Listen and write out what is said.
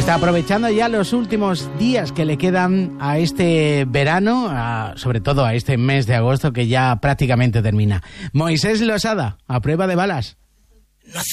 Está aprovechando ya los últimos días que le quedan a este verano, sobre todo a este mes de agosto que ya prácticamente termina. Moisés Losada, a prueba de balas.